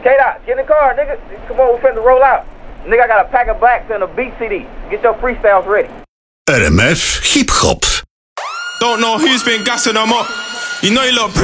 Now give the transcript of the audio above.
K-Dot, get in the car, nigga. Come on, we finna roll out. Nigga, I got a pack of blacks and a beat CD. Get your freestyles ready. RMF Hip Hop. Don't know who's been gassing them up. You know you look pretty.